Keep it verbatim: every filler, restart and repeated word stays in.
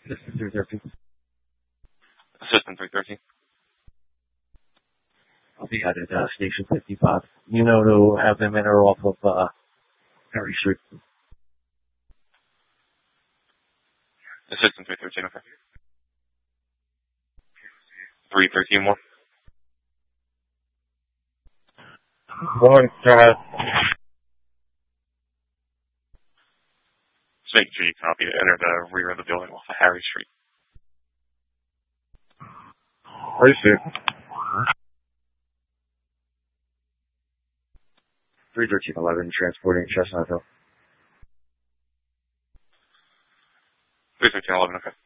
Assistant three thirteen. Assistant three thirteen. I'll be at uh, Station fifty-five. You know to have them enter off of uh, Harry Street. Assistant three thirteen, okay. three thirteen more. One, go ahead. Just making sure you copy to enter the rear of the building off of Harry Street. Harry Street. three thirteen eleven, transporting Chestnut Hill. three thirteen eleven, okay.